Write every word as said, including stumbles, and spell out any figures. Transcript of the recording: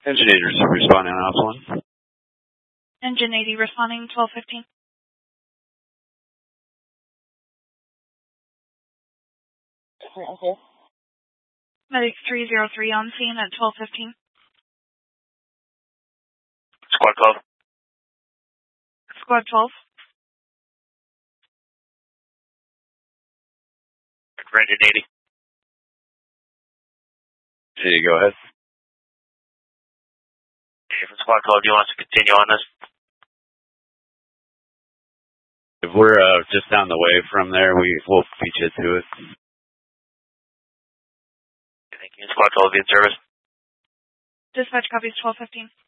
Engine eighty responding on Alpha one. Engine eighty responding twelve fifteen. Okay. Medic three zero three on scene at twelve fifteen. Squad twelve. Squad twelve. For engine eighty. eighty, go ahead. Okay, from Squad twelve, do you want us to continue on this? If we're uh, just down the way from there, we will beat you to it. Thank you. Squad twelve, be in service. Dispatch copies twelve fifteen.